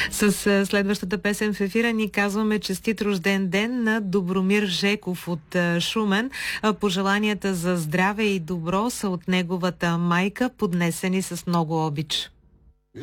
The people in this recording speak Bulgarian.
С следващата песен в ефира ни казваме честит рожден ден на Добромир Жеков от Шумен. Пожеланията за здраве и добро са от неговата майка, поднесени с много обич.